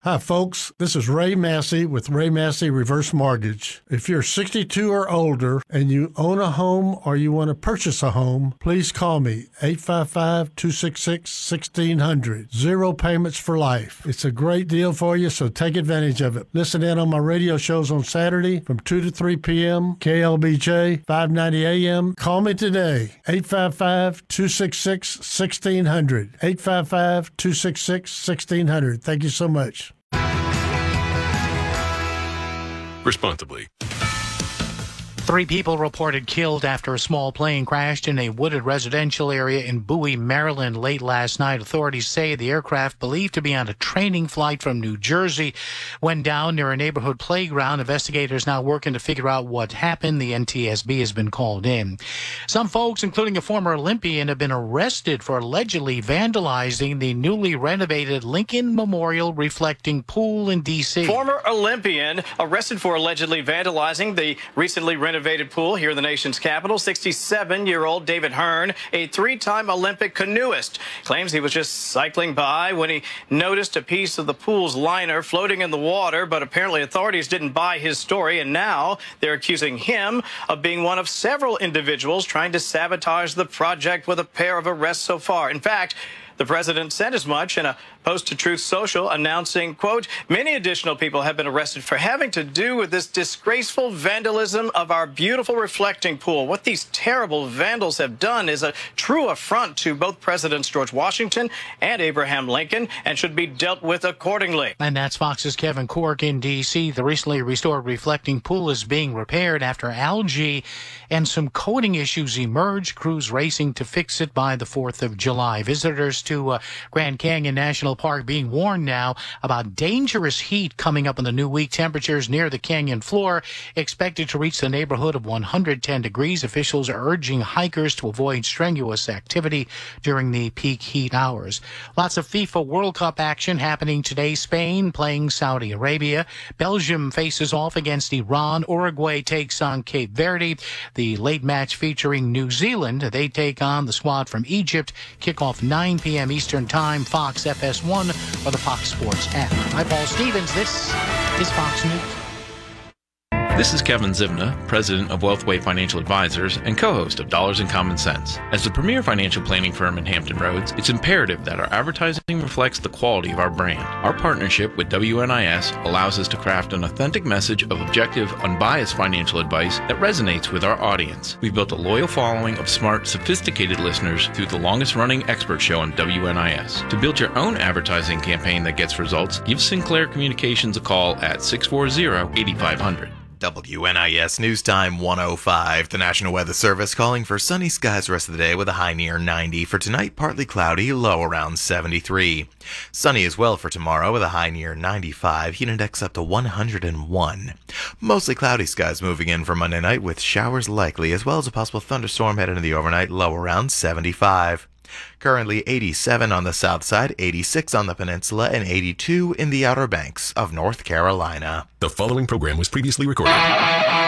Hi, folks. This is Ray Massey with Ray Massey Reverse Mortgage. If you're 62 or older and you own a home or you want to purchase a home, please call me, 855-266-1600. Zero payments for life. It's a great deal for you, so take advantage of it. Listen in on my radio shows on Saturday from 2 to 3 p.m., KLBJ, 590 a.m. Call me today, 855-266-1600. 855-266-1600. Thank you so much. Responsibly. 3 people reported killed after a small plane crashed in a wooded residential area in Bowie, Maryland late last night. Authorities say the aircraft, believed to be on a training flight from New Jersey, went down near a neighborhood playground. Investigators now working to figure out what happened. The NTSB has been called in. Some folks, including a former Olympian, have been arrested for allegedly vandalizing the newly renovated Lincoln Memorial reflecting pool in D.C. Former Olympian arrested for allegedly vandalizing the recently renovated pool here in the nation's capital. 67-year-old David Hearn, a 3-time Olympic canoeist, claims he was just cycling by when he noticed a piece of the pool's liner floating in the water, but apparently authorities didn't buy his story, and now they're accusing him of being one of several individuals trying to sabotage the project, with a pair of arrests so far. In fact, the president said as much in a post to Truth Social, announcing, quote, many additional people have been arrested for having to do with this disgraceful vandalism of our beautiful reflecting pool. What these terrible vandals have done is a true affront to both Presidents George Washington and Abraham Lincoln, and should be dealt with accordingly. And that's Fox's Kevin Corke in D.C. The recently restored reflecting pool is being repaired after algae and some coating issues emerged. Crews racing to fix it by the 4th of July. Visitors to Grand Canyon National Park being warned now about dangerous heat coming up in the new week. Temperatures near the canyon floor expected to reach the neighborhood of 110 degrees. Officials are urging hikers to avoid strenuous activity during the peak heat hours. Lots of FIFA World Cup action happening today. Spain playing Saudi Arabia. Belgium faces off against Iran. Uruguay takes on Cape Verde. The late match featuring New Zealand. They take on the squad from Egypt. Kickoff 9 p.m. Eastern Time, Fox FS1 or the Fox Sports app. I'm Paul Stevens. This is Fox News. This is Kevin Zivna, president of Wealthway Financial Advisors and co-host of Dollars and Common Sense. As the premier financial planning firm in Hampton Roads, it's imperative that our advertising reflects the quality of our brand. Our partnership with WNIS allows us to craft an authentic message of objective, unbiased financial advice that resonates with our audience. We've built a loyal following of smart, sophisticated listeners through the longest-running expert show on WNIS. To build your own advertising campaign that gets results, give Sinclair Communications a call at 640-8500. WNIS News Time 105. The National Weather Service calling for sunny skies the rest of the day with a high near 90. For tonight, partly cloudy, low around 73. Sunny as well for tomorrow with a high near 95. Heat index up to 101. Mostly cloudy skies moving in for Monday night with showers likely, as well as a possible thunderstorm heading into the overnight, low around 75. Currently 87 on the south side, 86 on the peninsula, and 82 in the Outer Banks of North Carolina. The following program was previously recorded.